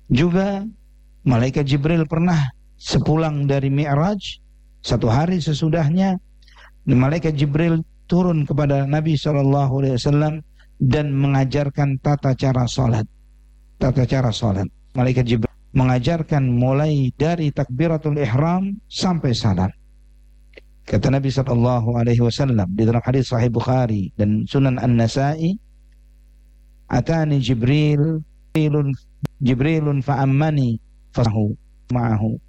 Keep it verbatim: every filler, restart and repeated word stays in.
Juga malaikat Jibril pernah sepulang dari Mi'raj, satu hari sesudahnya, malaikat Jibril turun kepada Nabi shallallahu alaihi wasallam dan mengajarkan tata cara salat. Tata cara salat. Malaikat Jibril mengajarkan mulai dari takbiratul ihram sampai salam. Kata Nabi shallallahu alaihi wasallam di dalam hadis Sahih Bukhari dan Sunan An-Nasa'i, "Atani Jibril, Jibrilun fa'ammani fasahu ma'ahu."